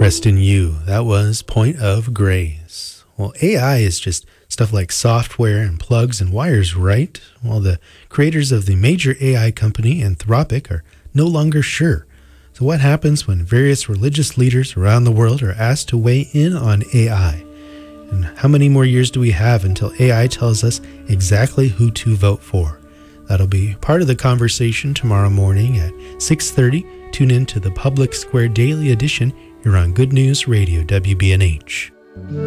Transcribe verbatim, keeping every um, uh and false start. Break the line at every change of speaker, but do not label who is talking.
Rest in You. That was Point of Grace. Well, A I is just stuff like software and plugs and wires, right? Well, the creators of the major A I company, Anthropic, are no longer sure. So what happens when various religious leaders around the world are asked to weigh in on A I? And how many more years do we have until A I tells us exactly who to vote for? That'll be part of the conversation tomorrow morning at six thirty. Tune in to the Public Square Daily Edition here on Good News Radio, W B N H.